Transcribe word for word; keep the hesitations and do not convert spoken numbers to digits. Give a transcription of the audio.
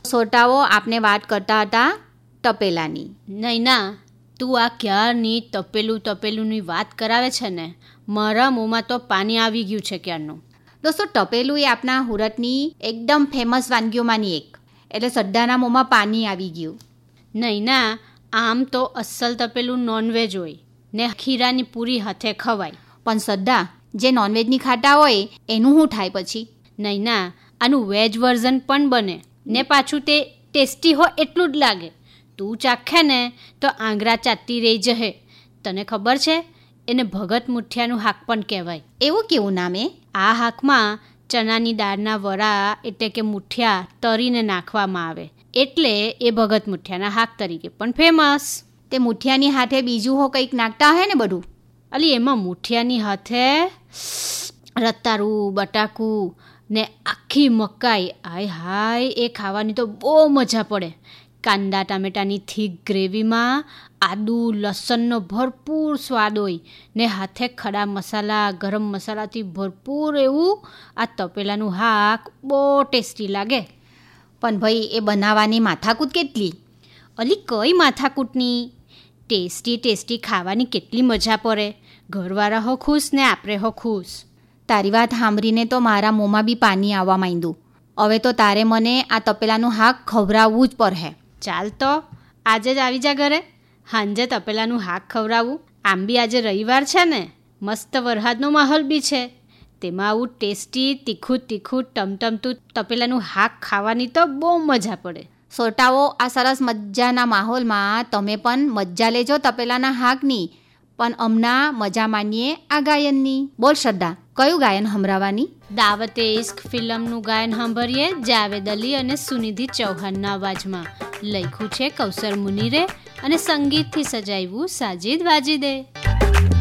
સોટાઓ આપને વાત કરતા હતા તપેલાની. નૈના, તું આ ક્યારની તપેલું તપેલુંની વાત કરાવે છે ને, મારા મોંમાં તો પાણી આવી ગયું છે ક્યારનું. દોસ્તો, ટપેલું એ આપણા સુરતની એકદમ ફેમસ વાનગીઓમાંની એક, એટલે સદ્દાના મોંમાં પાણી આવી ગયું. નૈના, આમ તો અસલ તપેલું નોનવેજ હોય ને ખીરાની પૂરી હાથે ખવાય. પણ સદ્દા, જે નોનવેજની ખાટા હોય એનું શું થાય પછી? નૈના, આનું વેજ વર્ઝન પણ બને ને પાછું તે ટેસ્ટી હોય એટલું જ લાગે. તું ચાખે ને તો આંગળા ચાટતી રહી જહે. તને ખબર છે, એને ભગત મુઠિયાનું શાક પણ કહેવાય. એવું કેવું નામ એ? આ શાકમાં ચણાની દાળના વડા એટલે કે મુઠિયા તરીને નાખવામાં આવે, એટલે એ ભગત મુઠિયાના શાક તરીકે પણ ફેમસ. તે મુઠિયાની હાથે બીજું હો કંઈક નાખતા હે ને બધું? અલી, એમાં મુઠિયાની હાથે રતારું, બટાકું ને આખી મકાઈ, હાય હાય, એ ખાવાની તો બહુ મજા પડે. કાંદા ટામેટાની થીક ગ્રેવીમાં આદુ લસણનો ભરપૂર સ્વાદ હોય ને હાથે ખડા મસાલા ગરમ મસાલાથી ભરપૂર એવું આ તપેલાનું શાક બહુ ટેસ્ટી લાગે. પણ ભાઈ, એ બનાવવાની માથાકૂટ કેટલી? અલી, કઈ માથાકૂટની? ટેસ્ટી ટેસ્ટી ખાવાની કેટલી મજા પડે. ઘરવાળા હો ખુશ ને આપણે હો ખુશ. તારી વાત સાંભળીને તો મારા મોંમાં બી પાણી આવવા માંડ્યું. હવે તો તારે મને આ તપેલાનું શાક ખવડાવવું જ પડે. ચાલ તો આજે જ આવી જા ઘરે, સાંજે તપેલાનું શાક ખવડાવું. આમ બી આજે રવિવાર છે ને, મસ્ત વરસાદનો માહોલ બી છે, તેમાં આવું ટેસ્ટી તીખું તીખું ટમટમતું તપેલાનું શાક ખાવાની તો બહુ મજા પડે. સોટાઓ, આ સરસ મજાના માહોલમાં તમે પણ મજા લેજો તપેલાના શાકની, પણ હમણાં મજા માનીએ આ ગાયનની. બોલ શ્રદ્ધા, કયું ગાયન સંભળાવવાની? દાવતે ઇશ્ક ફિલ્મનું ગાયન સાંભળીએ જાવેદ અલી અને સુનિધિ ચૌહાણના અવાજમાં. લખ્યું છે કૌસર મુનીરે અને સંગીતથી સજાવ્યું સાજિદ વાજીદે.